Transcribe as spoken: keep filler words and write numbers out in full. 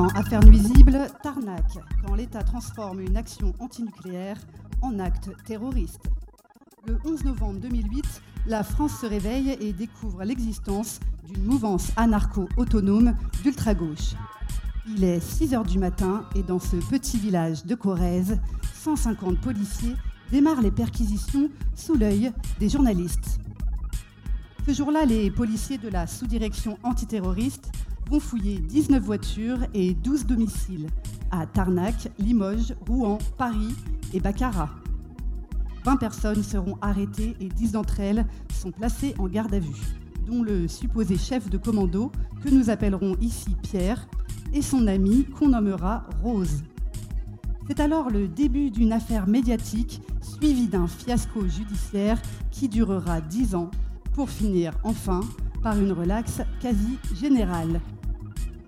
Dans Affaires nuisibles, Tarnac, quand l'État transforme une action antinucléaire en acte terroriste. Le onze novembre deux mille huit, la France se réveille et découvre l'existence d'une mouvance anarcho-autonome d'ultra-gauche. Il est six heures du matin et dans ce petit village de Corrèze, cent cinquante policiers démarrent les perquisitions sous l'œil des journalistes. Ce jour-là, les policiers de la sous-direction antiterroriste vont fouiller dix-neuf voitures et douze domiciles à Tarnac, Limoges, Rouen, Paris et Baccarat. vingt personnes seront arrêtées et dix d'entre elles sont placées en garde à vue, dont le supposé chef de commando, que nous appellerons ici Pierre, et son ami qu'on nommera Rose. C'est alors le début d'une affaire médiatique suivie d'un fiasco judiciaire qui durera dix ans pour finir enfin par une relaxe quasi générale.